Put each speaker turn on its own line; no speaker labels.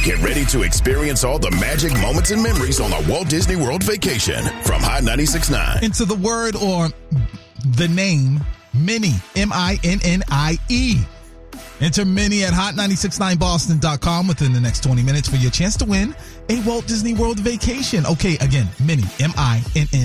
Get ready to experience all the magic moments and memories on a Walt Disney World vacation from Hot 96.9.
Into the word or the name Minnie, M-I-N-N-I-E. Enter Minnie at hot969boston.com within the next 20 minutes for your chance to win a Walt Disney World vacation. Okay, again, Minnie, M-I-N-N-I-E.